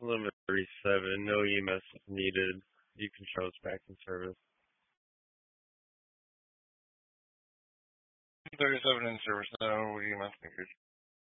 Limit 37, no EMS is needed. You can show us back in service. 37 in service, no EMS needed.